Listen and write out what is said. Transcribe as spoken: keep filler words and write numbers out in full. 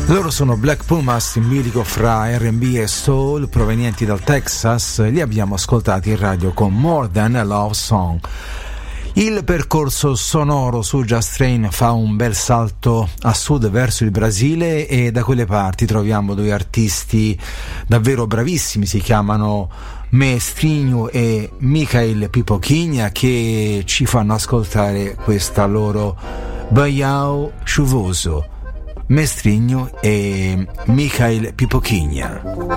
Loro sono Black Pumas, in bilico fra erre and bi e soul, provenienti dal Texas. Li abbiamo ascoltati in radio con More Than a Love Song. Il percorso sonoro su Just Train fa un bel salto a sud verso il Brasile, e da quelle parti troviamo due artisti davvero bravissimi, si chiamano Mestrinho e Michael Pipoquinha, che ci fanno ascoltare questa loro Baião Chuvoso. Mestrinho e Michael Pipoquinha.